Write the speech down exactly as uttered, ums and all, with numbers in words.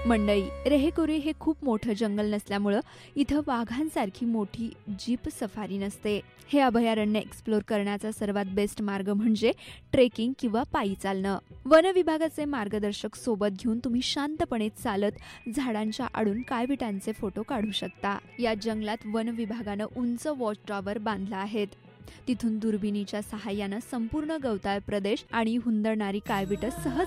मंडई, रेहेकुरी हे खूप मोठं जंगल नसल्यामुळं इथं वाघांसारखी मोठी जीप सफारी नसते. हे अभयारण्य एक्सप्लोर करण्याचा सर्वात बेस्ट मार्ग म्हणजे ट्रेकिंग किंवा पायी चालणं. वन विभागाचे मार्गदर्शक सोबत घेऊन तुम्ही शांतपणे चालत झाडांच्या आडून काळविटांचे फोटो काढू शकता. या जंगलात वन विभागानं उंच वॉच टॉवर बांधला आहेत. तिथून दुर्बिणीच्या सहाय्यानं संपूर्ण गवताळ प्रदेश आणि हुंदडणारी काळविटं सहज